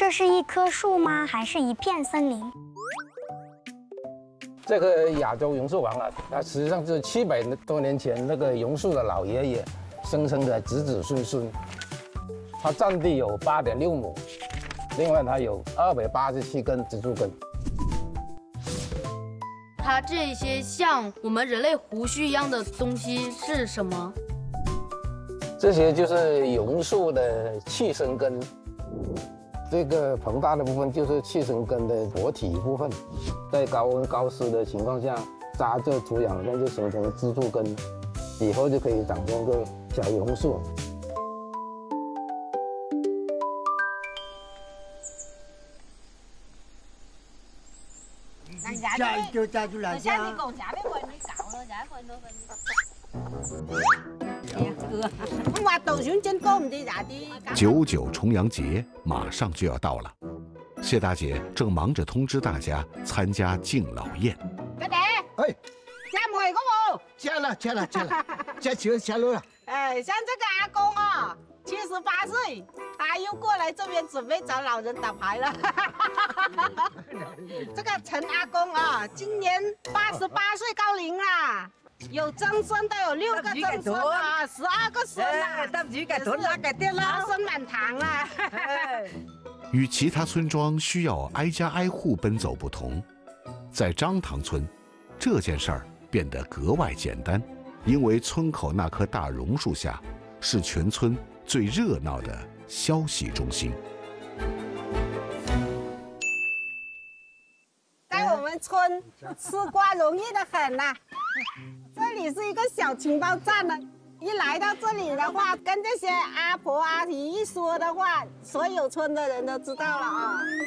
这是一棵树吗？还是一片森林？ 这个亚洲榕树王啊，它实际上是700多年前那个榕树的老爷爷生成的子子孙孙。它占地有8.6亩，另外它有287根植株根。 它这些像我们人类胡须一样的东西是什么？ 这些就是榕树的气生根。这个膨大的部分就是气生根的活体部分，在高温高湿的情况下，扎着土壤，那就形成支柱根，以后就可以长成个小榕树。 摘就摘出来下你讲下面份你搞咯，下一份多份。我豆笋真高唔知咋的。 99重阳节马上就要到了，谢大姐正忙着通知大家参加敬老宴。 家姐， 哎， 加梅嗰個。 加球下路了。 哎，像这个阿公啊，78岁，他又过来这边准备找老人打牌了。这个陈阿公啊，今年88岁高龄啦。有曾孙都有6个曾孙啊，12个孙啊，老生满堂啦。 与其他村庄需要挨家挨户奔走不同，在张塘村，这件事儿变得格外简单，因为村口那棵大榕树下是全村最热闹的消息中心。 在我们村吃瓜容易的很呐。这里是一个小情报站呢，一来到这里的话，跟这些阿婆阿姨一说的话，所有村的人都知道了啊。